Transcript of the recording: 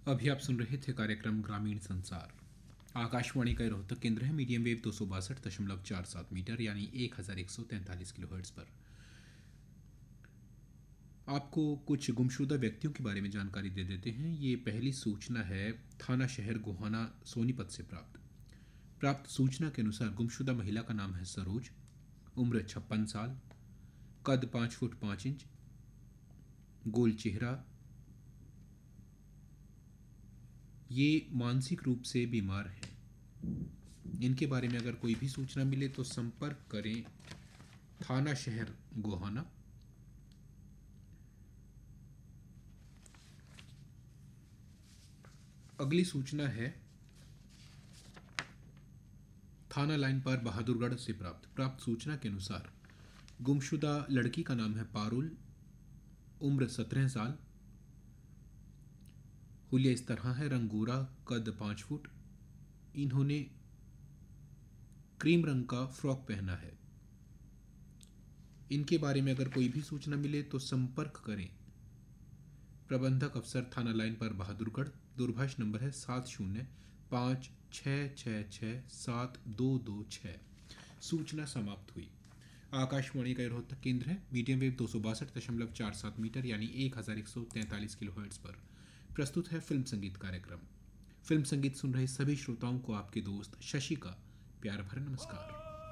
अभी आप सुन रहे थे कार्यक्रम ग्रामीण संसार। आकाशवाणी का रोहतक केंद्र है। मीडियम वेव 262.47 मीटर यानी 1143 किलोहर्ट्ज पर। आपको कुछ गुमशुदा व्यक्तियों के बारे में जानकारी दे देते हैं। ये पहली सूचना है थाना शहर गोहाना सोनीपत से प्राप्त सूचना के अनुसार गुमशुदा महिला का नाम है सरोज, उम्र 56 साल, कद 5 फुट 5 इंच, गोल चेहरा। ये मानसिक रूप से बीमार है। इनके बारे में अगर कोई भी सूचना मिले तो संपर्क करें थाना शहर गोहाना। अगली सूचना है थाना लाइन पर बहादुरगढ़ से प्राप्त सूचना के अनुसार गुमशुदा लड़की का नाम है पारुल, उम्र 17 साल, हुलिया इस तरह है, रंग गोरा, कद 5 फुट। इन्होंने क्रीम रंग का फ्रॉक पहना है। इनके बारे में अगर कोई भी सूचना मिले तो संपर्क करें प्रबंधक अफसर थाना लाइन पर बहादुरगढ़। दूरभाष नंबर है 7056667226। सूचना समाप्त हुई। आकाशवाणी का रोहतक केंद्र है। मीडियम वेव 262.47 मीटर यानी 1143 किलोहर्ट्ज पर प्रस्तुत है फिल्म संगीत कार्यक्रम। फिल्म संगीत सुन रहे सभी श्रोताओं को आपके दोस्त शशि का प्यार भरा नमस्कार।